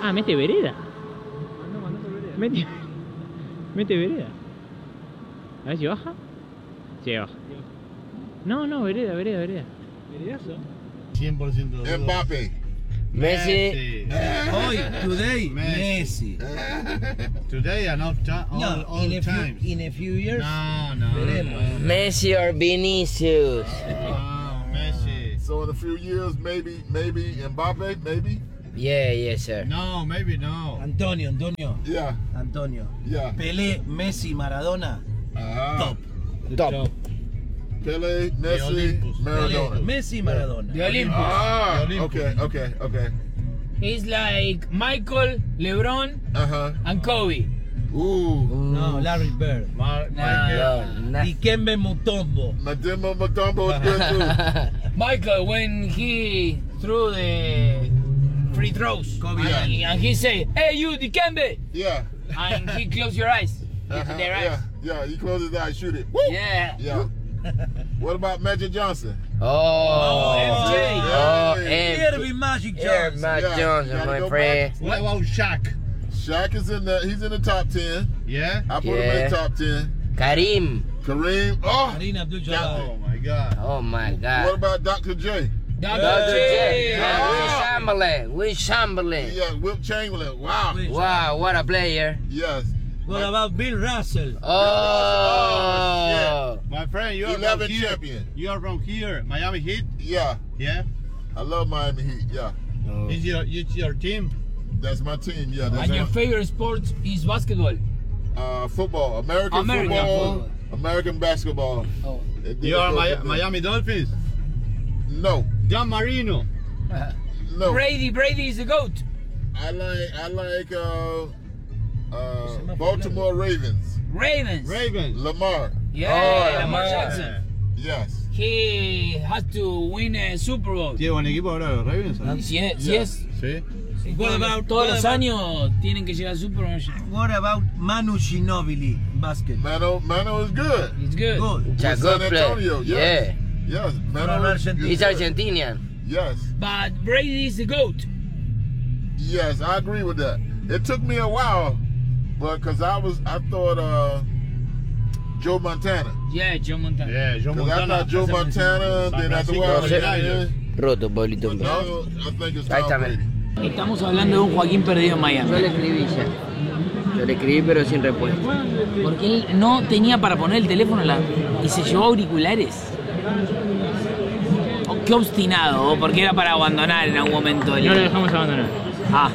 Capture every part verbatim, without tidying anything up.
Ah, mete vereda. Mete, mete vereda. A ver si baja. Sí, baja. No, no, vereda, vereda, vereda. ¿Veredazo? cien por ciento. Mbappe. Messi. Hoy, today, Messi. Today and all, time, all, No, all in a times. few, in a few years. No, no. Veremos. Messi or Vinicius. No, Messi. So in a few years, maybe, maybe Mbappe, maybe. Yeah, yes, sir. No, maybe no. Antonio, Antonio. Yeah, Antonio. yeah. Pelé, Messi, Maradona. Uh-huh. Top. Top. Pele, The Messi, Olympus. Maradona. Pelé, Messi, Maradona. The Olympus. Ah, The Olympus. okay, okay, okay. He's like Michael, LeBron, Uh huh. and Kobe. Ooh. No, Larry Bird. Mar Nah. Michael. Nah. Dikembe Mutombo. Madimba Mutombo is good too. Michael, when he threw the free throws, Kobe. and, he, and he say, "Hey, you, Dikembe," Yeah. and he close your eyes. Uh-huh. Their eyes. Yeah, yeah. He closes his eyes, shoot it. Woo. Yeah. Yeah. What about Magic Johnson? Oh, M J. oh, Hey. and Irving Magic yeah, Johnson. Matt Yeah, Johnson, gotta my go friend. What about Shaq? Shaq is in the. He's in the top ten. Yeah? I put him Yeah. in the top ten. Karim. Kareem. Oh. Kareem Abdul-Jabbar. Oh my God. Oh my What God. about Doctor J? Doctor Doctor J. J. Yeah, Will Chamberlain. Will Chamberlain. Yeah, Wilt Chamberlain. Wow. Will- Wow, what a player. Yes. What about Bill Russell? Oh. My friend, you are eleven from here. champion. You are from here, Miami Heat. Yeah. Yeah. I love Miami Heat. Yeah. Is your it's your team? That's my team. Yeah. That's And your my, favorite sport is basketball. uh, football. American, American football. football. American basketball. Oh. It- You it are goes Mi- up there. Miami Dolphins. No. John Marino. No. Brady, Brady is the goat. I like I like uh, uh, Baltimore Ravens. Ravens. Ravens. Lamar. Yeah, Oh, Lamar Lamar. Jackson. Yes. He has to win a Super Bowl. Tiene buen equipo ahora los Ravens. ¿no? Yes, Yes. yes. Sí. What about, Todos what los about- años tienen que llegar al Super Bowl. What about Manu Ginobili basket? Mano Mano is good. It's good. Good. It's a With good San player. Antonio, yes. Yeah. Yes. From Mano is Argentina. He's good. Argentinian. Yes. But Brady is the goat. Yes, I agree with that. It took me a while, but because I was, I thought uh, Joe Montana. Yeah, Joe Montana. Yeah, Joe Because I Montana. thought Joe Montana, then after a while, No sé. yeah, Roto, Pablito. but now I think it's Ahí Tom está, Brady. Estamos hablando de un Joaquín perdido en Miami. Yo le escribí ya. Yo le escribí, pero sin respuesta. Porque él no tenía para poner el teléfono en la... y se llevó auriculares. Oh, qué obstinado, ¿o? Porque era para abandonar en algún momento. El... No lo dejamos abandonar. Ah,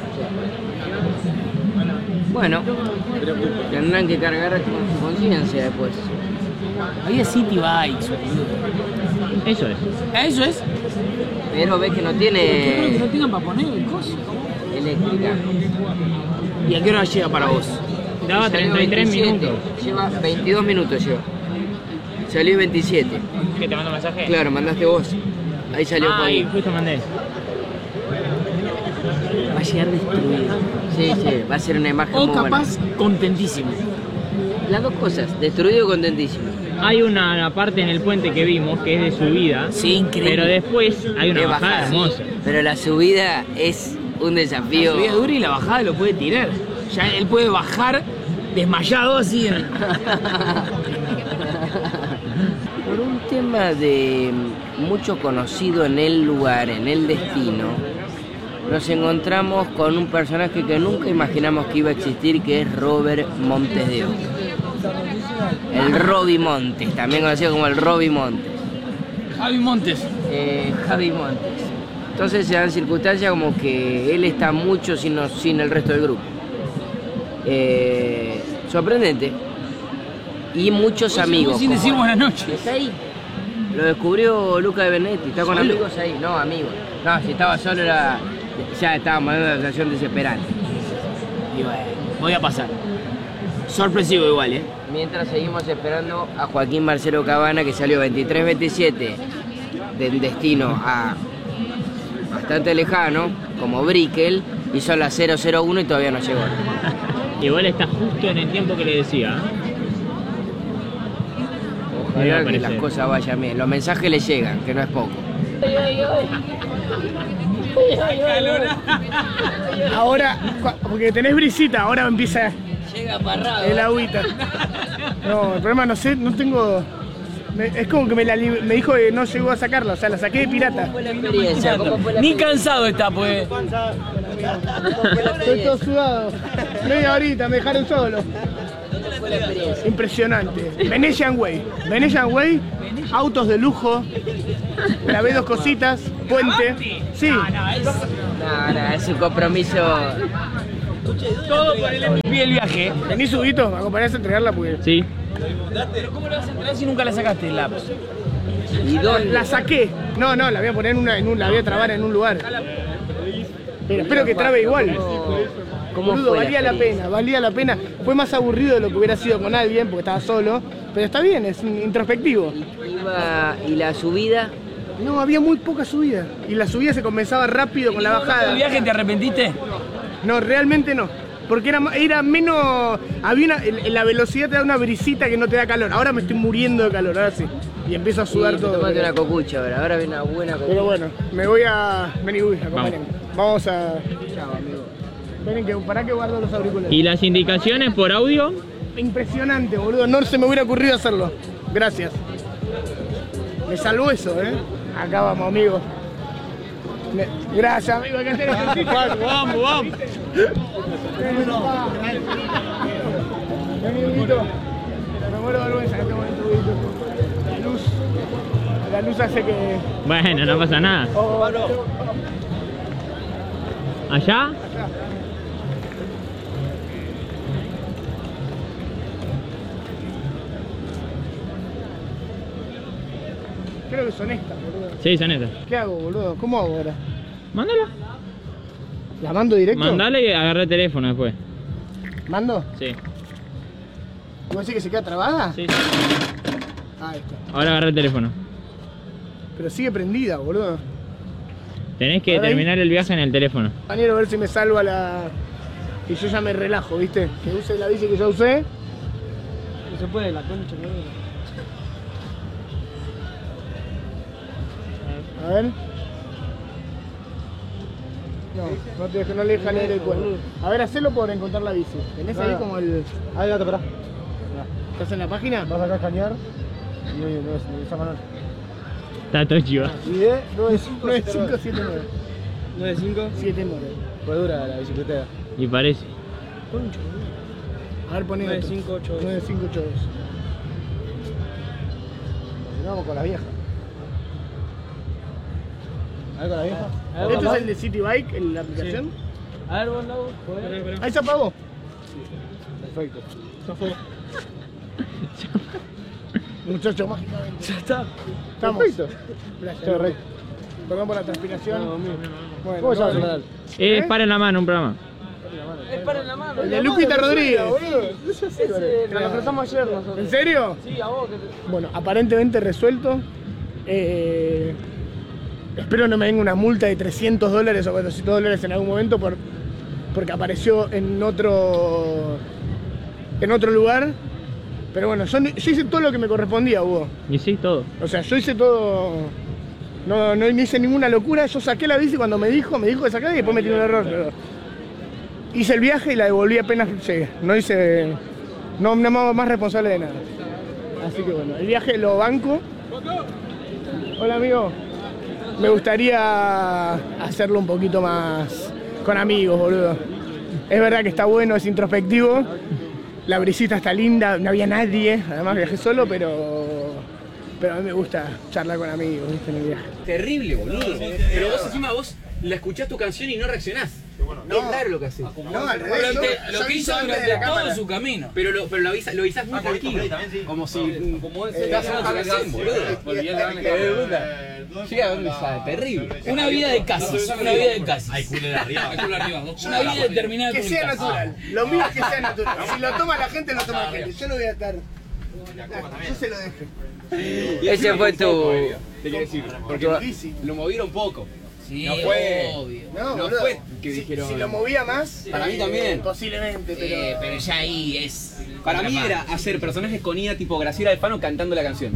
Bueno, tendrán que cargar con su conciencia después. había City Bikes. Eso es. Eso es. Pero ves que no Qué raro que tiene no tengan para poner el coso. eléctrica. ¿Y a qué hora llega para vos? Daba Salió treinta y tres veintisiete. minutos. Lleva veintidós minutos lleva. Salió veintisiete. ¿Qué te mando mensaje? Claro, mandaste vos. Ahí salió Ah, ahí, Juan. justo mandé. Va a llegar destruido. Sí, sí, va a ser una imagen O muy buena. capaz contentísimo. Las dos cosas, destruido y contentísimo. Hay una, una parte en el puente que vimos que es de subida. Sí, increíble. Pero después hay una Es bajada bajada, hermosa. pero la subida es un La desafío. subida dura y la bajada lo puede tirar. Ya él puede bajar desmayado así. En... Por un tema de mucho conocido en el lugar, en el destino, nos encontramos con un personaje que nunca imaginamos que iba a existir, que es Robert Montes de Oca. El Robbie Montes, también conocido como el Robbie Montes. Javi Montes. Eh, Javi Montes. Entonces se dan circunstancias como que él está mucho sin, nos- sin el resto del grupo. Eh, sorprendente. Y muchos amigos. Sin como- decir buenas noches. Está ahí. Lo descubrió Luca de Benetti. Está con ¿Solo? amigos ahí. No, amigos. No, si estaba solo era. Ya estábamos en una situación desesperante. Y bueno, voy a pasar. Sorpresivo igual, ¿eh? Mientras seguimos esperando a Joaquín Marcelo Cabana, que salió veintitrés veintisiete del destino a bastante lejano, como Brickell, y son las cero cero uno y todavía no llegó. Igual está justo en el tiempo que le decía. Debe Ojalá que aparecer. las cosas vayan bien. Los mensajes le llegan, que no es poco. Ahora, porque tenés brisita, ahora empieza Llega parrado. el agüita. No, el problema no sé, no tengo... me- es como que me, la, li- me dijo que no llegó a sacarla, o sea, la saqué de pirata. ¿Cómo fue la experiencia? ¿Cómo fue la Ni experiencia? cansado está, pues. Estoy todo sudado. Media horita, me dejaron solo. ¿Cómo fue la experiencia? Impresionante. Venetian Way. Venetian Way, autos de lujo. Grabé dos cositas, puente. Sí. No, no, es un compromiso. Todo por el M V P del viaje. Vení, Subito, me acompañás a entregarla porque... Sí. Pero ¿cómo le vas a entregar si nunca la sacaste el lapso? ¿Y dónde? La saqué. No, no, la voy a poner en una, en un, la voy a trabar en un lugar. Pero espero que trabe igual. ¿Cómo Boludo, fue la valía la experiencia? pena, valía la pena. Fue más aburrido de lo que hubiera sido con alguien, porque estaba solo. Pero está bien, es introspectivo. Iba- ¿Y la subida? No, había muy poca subida. Y la subida se compensaba rápido con la ¿El bajada. viaje te arrepentiste? No, realmente no. Porque era, ma- era menos... Había una, el- la velocidad te da una brisita que no te da calor. Ahora me estoy muriendo de calor, ahora sí. Y empiezo a sudar Sí, todo. Tómate pero- una cocucha ahora, ahora viene una buena cocucha. Pero bueno, me voy a... Vení, uy, acompáñame. Vamos a... Chao, amigo. Vení, que para que guardo los auriculares. ¿Y las indicaciones por audio? Impresionante, boludo. No se me hubiera ocurrido hacerlo. Gracias. Me salvó eso, ¿eh? Acá vamos, amigo. Me- Gracias, amigo. Acá tenés el Vamos, vamos, vamos. Vení, Huguito. Me muero de vergüenza en este momento, Huguito. La luz. La luz hace que... Bueno, no pasa nada. Oh, ¿Allá? creo que son estas, boludo. Sí, son esas. ¿Qué hago, boludo? ¿Cómo hago ahora? Mándala. ¿La mando directo? Mandale y agarré el teléfono después. ¿Mando? Sí. ¿Vos decís que se queda trabada? Sí. Ahí está. Ahora agarré el teléfono. Pero sigue prendida, boludo. Tenés que Ahora ahí. terminar el viaje en el teléfono. Compañero, a ver si me salva la... Y yo ya me relajo, ¿viste? Que use la bici que ya usé. No se puede, la concha, no. A ver. No, no, te dejo, no le deja leer el cuerpo. A ver, hacelo por encontrar la bici. ¿Tenés ahí como el...? Ahí date, pará. ¿Estás en la página? Vas acá a escanear y no es esa manera. Está todo chiva. Y de nueve cinco nueve cinco siete nueve. nueve cinco. siete nueve. Fue dura la bicicleta. Y parece. A ver, poné nueve otro. cinco ocho dos. nueve cinco ocho dos. Vamos con la vieja. A ver con la vieja. ¿Este es el de City Bike, en la aplicación? A ver, vos, Lau, podés. Ahí se apagó. Perfecto. Ya fue. Muchacho, mágicamente. Ya está. Estamos. Perfecto. Gracias. Está rey. Perdón por la transpiración. Bueno, ¿Cómo se llama no, el canal? Es ¿Eh? para en la mano un programa. Es para en la mano. El de Lupita Rodríguez. Ese, nos lo cruzamos ayer nosotros. ¿En serio? Sí, a vos. Que te... Bueno, aparentemente resuelto. Eh, espero no me venga una multa de trescientos dólares o cuatrocientos dólares en algún momento por, porque apareció en otro en otro lugar. Pero bueno, yo, yo hice todo lo que me correspondía, Hugo. Y sí, todo. O sea, yo hice todo. No, no hice ninguna locura. Yo saqué la bici cuando me dijo, me dijo que sacar y después metí un error. Pero hice el viaje y la devolví apenas llegué. No hice. No me hago más responsable de nada. Así que bueno, el viaje lo banco. Hola, amigo. Me gustaría hacerlo un poquito más con amigos, boludo. Es verdad que está bueno, es introspectivo. La brisita está linda, no había nadie. Además viajé solo, pero... Pero a mí me gusta charlar con amigos, ¿viste? En el viaje. Terrible, boludo. Pero vos encima vos la escuchás tu canción y no reaccionás. Es raro lo que haces. No, al revés. Durante- yo- lo yo que hizo aviso antes durante de la todo cámara. su camino. Pero lo, pero lo avisas lo avisás muy tranquilo. Como si como estás haciendo tu canción, boludo. Sí, a dónde sale, terrible. Una vida de casis, una vida de casis. Hay culo de arriba, hay culo de arriba. Una vida determinada Que por sea el caso. natural. Lo mío es que sea natural. Si lo toma la gente, lo toma la gente. Yo no voy a estar... Yo se lo dejé. Ese fue tu... Te quiero decir, porque Tu bici. lo movieron poco. Sí, No fue. obvio. No, No boludo. fue que Si- dijeron- Si lo movía más... Para mí eh, también. Posiblemente, pero... Eh, pero ya ahí es. Para mí era hacer personajes con I A tipo Graciela Alfano cantando la canción.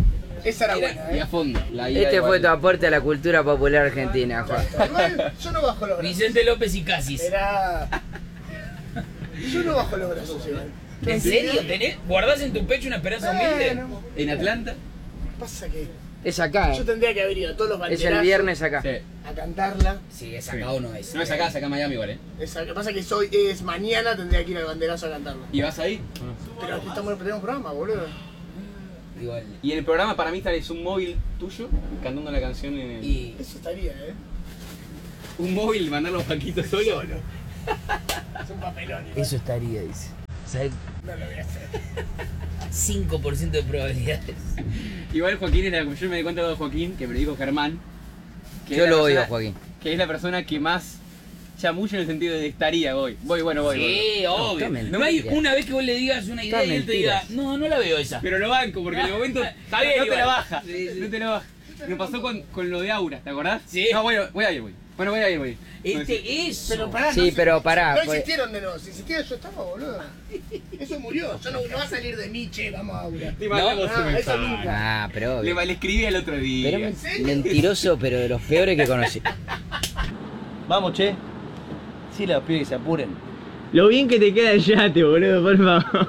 Esa era Era- buena, Y a ¿eh? fondo. La ida Este igual. fue tu aporte a la cultura popular argentina, Juan. Igual, yo no bajo los brazos. Vicente López y Casis. Era... Yo no bajo los brazos, igual. ¿En serio? ¿Tenés, ¿Guardás en tu pecho una esperanza humilde? Bueno, En Atlanta. pasa que Es acá, yo ¿eh? tendría que haber ido a todos los Es banderazos el viernes acá. Sí. a cantarla. Sí, es acá o no es. No es acá, es acá en Miami igual, ¿eh? Esa, lo que pasa es que soy, es mañana, tendría que ir al banderazo a cantarla. ¿Y vas ahí? Pero aquí estamos en el primer programa, boludo. Igual. Y en el programa para mí tal es un móvil tuyo cantando la canción en el... Y Eso estaría, ¿eh? Un móvil, mandar los paquitos solo. Es un papelón. igual. eso estaría, dice. ¿Sabes? No lo voy a hacer. cinco por ciento de probabilidades. Igual Joaquín es la... Yo me di cuenta de Joaquín, que me lo dijo Germán. Que Yo es la lo odio, persona- Joaquín. Que es la persona que más chamulla en el sentido de estaría, voy. Voy, bueno, voy. voy. Sí, obvio. está No hay mentira. una vez que vos le digas una idea Está y él te diga, mentiras. no, no la veo esa. Pero lo banco, porque en el momento Está bien, no te la igual. baja. Sí, sí. No te la baja. Me pasó con, con lo de Aura, ¿te acordás? Sí. No, voy, a- voy a ir, voy. Bueno, voy a ir, voy. Este es. Pero pará, Sí, no, se- pero pará, No pues- existieron de nuevo. Si existiera yo estaba, boludo. Eso murió. Yo no, no va a salir de mí, che, vamos a Aura. Te mandamos No, un eso mensaje. nunca. Ah, pero Le, obvio. le escribí el otro día. Pero men- mentiroso, pero de los peores que conocí. Vamos, che. Sí, los pibes que se apuren. Lo bien que te queda el yate, boludo, por favor.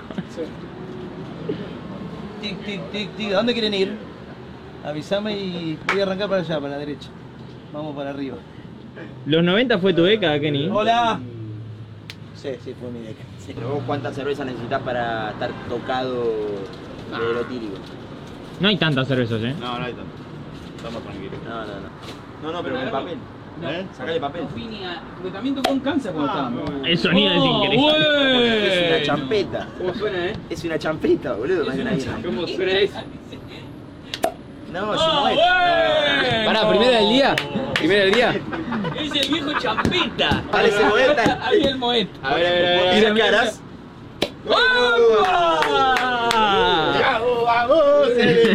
Tic, tic, tic, tic. ¿A dónde quieren ir? Avísame y voy a arrancar para allá, para la derecha. Vamos para arriba. ¿Los noventa fue tu década, Kenny? Hola. Sí, sí, fue mi década. Sí. Pero vos, ¿cuántas cervezas necesitas para estar tocado de lo tírico? No hay tantas cervezas, ¿eh? No, no hay tanto. Estamos tranquilos. No, no, no. No, no, pero con el papel. ¿Eh? Sacale papel. Porque también tocó en Kansas cuando estábamos. El sonido es increíble. Porque es una champeta. ¿Cómo suena, eh? Es una champeta, boludo. más que una guina. ¿Cómo suena eso? No, es un muet. Pará, primera del día. Primera del día. Es el viejo champeta. Parece moeta. Ahí el Moet. A ver, a ver, a ver. Mira caras. ¡Vamos, vamos!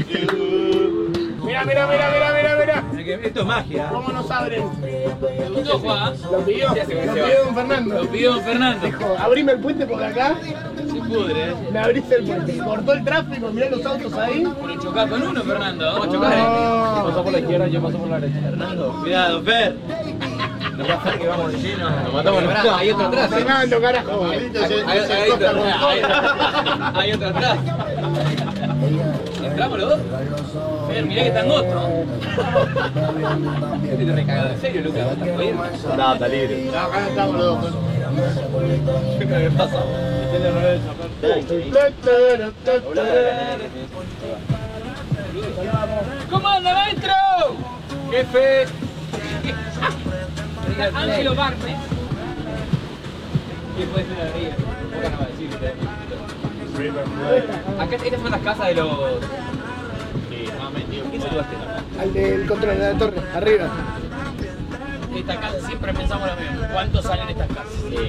Mira, mira, mira, mira, mira, mira. Esto es magia. ¿Cómo nos abren? ¿Qué Juan? Lo pidió, lo pidió don Fernando. Lo pidió don Fernando. Dijo, abrime el puente por acá. Se pudre, eh. Me abriste el puente. Cortó el tráfico, mirá los autos ahí. Pero chocá con uno, Fernando. Vamos a chocar, eh. No. Pasó por la izquierda, yo paso por la derecha. Fernando, cuidado, Fer. No va a ser que vamos de lleno. Nos matamos los Pará, hay otro atrás, eh. Fernando, carajo. Hay, hay- hay otro atrás. Hay- Hay otro atrás. ¿Entramos los dos? Fer, mirá que tan gosto. Este te recagado. ¿En serio, Lucas? ¿Vos estás jodiendo? No, está libre. No, acá estamos los dos. ¿Qué pasa? ¿Cómo anda, maestro? Jefe. Ángelo Barnes. ¿Qué puede ser la ría? Boca no va a decir. Acá estas son las casas de los... ¿Quién saludaste? Al del control, de la torre, arriba. Esta casa siempre pensamos lo mismo. ¿Cuánto salen estas casas?